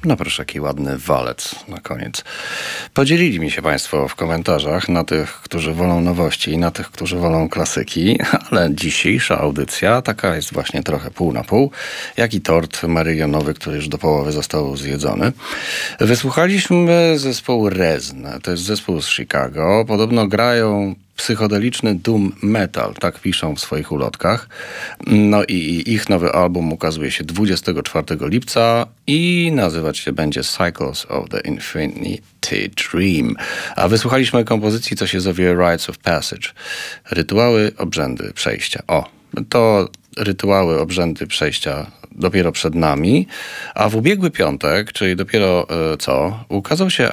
No proszę, jaki ładny walec na koniec. Podzielili mi się Państwo w komentarzach na tych, którzy wolą nowości i na tych, którzy wolą klasyki, ale dzisiejsza audycja taka jest właśnie trochę pół na pół, jak i tort marylionowy, który już do połowy został zjedzony. Wysłuchaliśmy zespołu Rezn, to jest zespół z Chicago. Podobno grają psychodeliczny doom metal, tak piszą w swoich ulotkach. No i ich nowy album ukazuje się 24 lipca i nazywać się będzie Cycles of the Infinity Dream. A wysłuchaliśmy kompozycji, co się zowie Rites of Passage. Rytuały, obrzędy przejścia. To rytuały, obrzędy przejścia dopiero przed nami, a w ubiegły piątek, czyli dopiero ukazał się